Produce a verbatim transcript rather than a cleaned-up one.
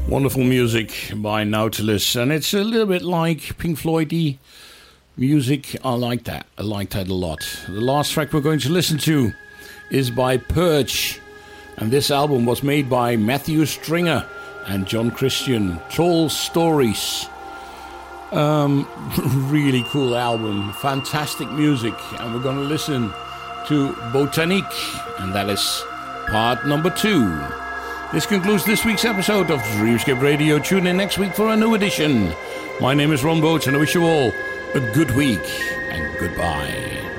Wonderful music by Nautilus, and it's a little bit like Pink Floyd-y music. I like that. I like that a lot. The last track we're going to listen to is by Purge, and this album was made by Matthew Stringer and John Christian. Tall Stories. Um, really cool album. Fantastic music, and we're going to listen to Botanique, and that is part number two. This concludes this week's episode of Dreamscape Radio. Tune in next week for a new edition. My name is Ron Boats, and I wish you all a good week, and goodbye.